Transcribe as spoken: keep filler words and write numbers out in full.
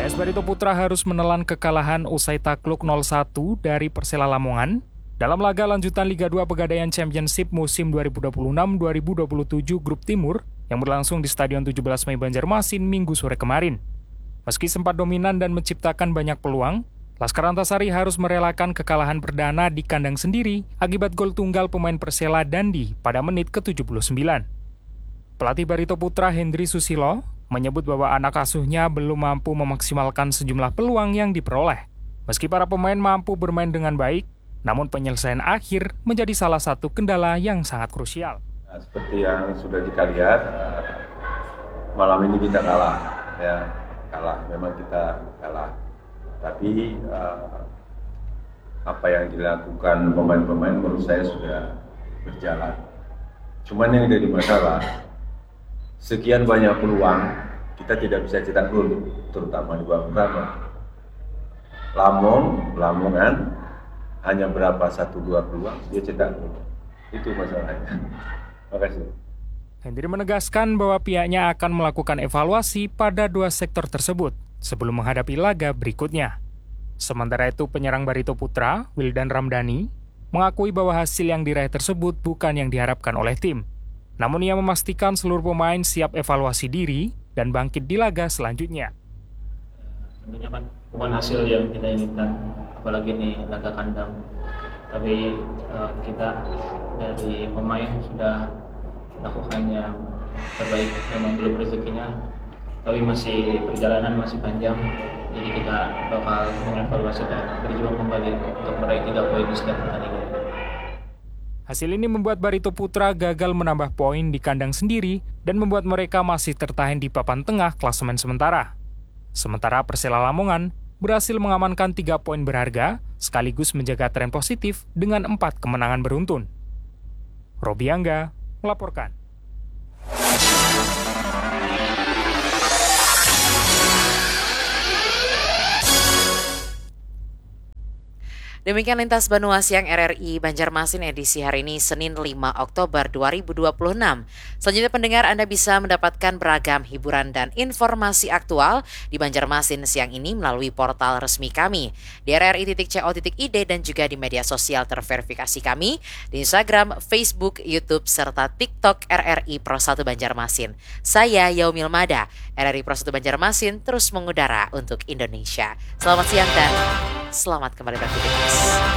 A S Barito Putra harus menelan kekalahan usai takluk nol satu dari Persela Lamongan dalam laga lanjutan Liga dua Pegadaian Championship musim dua ribu dua puluh enam dua ribu dua puluh tujuh Grup Timur yang berlangsung di Stadion tujuh belas Mei Banjarmasin Minggu sore kemarin. Meski sempat dominan dan menciptakan banyak peluang, Laskar Antasari harus merelakan kekalahan perdana di kandang sendiri akibat gol tunggal pemain Persela Dandi pada menit ke tujuh puluh sembilan. Pelatih Barito Putra Hendry Susilo menyebut bahwa anak asuhnya belum mampu memaksimalkan sejumlah peluang yang diperoleh. Meski para pemain mampu bermain dengan baik, namun penyelesaian akhir menjadi salah satu kendala yang sangat krusial. Nah, seperti yang sudah kita lihat, malam ini kita kalah, ya kalah. Memang kita kalah. Tapi uh, apa yang dilakukan pemain-pemain menurut saya sudah berjalan. Cuman yang jadi masalah, sekian banyak peluang kita tidak bisa cetak gol, terutama di babak pertama. Lamong, Lamongan hanya berapa satu dua peluang dia cetak gol. Itu masalahnya. Terima kasih. Hendry menegaskan bahwa pihaknya akan melakukan evaluasi pada dua sektor tersebut sebelum menghadapi laga berikutnya. Sementara itu penyerang Barito Putra, Wildan Ramdhani, mengakui bahwa hasil yang diraih tersebut bukan yang diharapkan oleh tim. Namun ia memastikan seluruh pemain siap evaluasi diri dan bangkit di laga selanjutnya. Tentunya kan bukan hasil yang kita inginkan, apalagi ini laga kandang. Tapi uh, kita dari pemain sudah lakukan yang terbaik, memang belum rezekinya. Tapi masih perjalanan masih panjang, jadi kita bakal mengevaluasi dan berjuang kembali untuk meraih tiga poin di setiap pertandingan. Hasil ini membuat Barito Putra gagal menambah poin di kandang sendiri dan membuat mereka masih tertahan di papan tengah klasemen sementara. Sementara Persela Lamongan berhasil mengamankan tiga poin berharga sekaligus menjaga tren positif dengan empat kemenangan beruntun. Robi Angga melaporkan. Demikian Lintas Banua Siang R R I Banjarmasin edisi hari ini Senin lima Oktober dua ribu dua puluh enam. Selanjutnya pendengar Anda bisa mendapatkan beragam hiburan dan informasi aktual di Banjarmasin siang ini melalui portal resmi kami di r r i titik co titik i d dan juga di media sosial terverifikasi kami di Instagram, Facebook, YouTube, serta TikTok R R I Pro satu Banjarmasin. Saya Yaumil Mada, R R I Pro satu Banjarmasin terus mengudara untuk Indonesia. Selamat siang dan selamat kembali beraktivitas.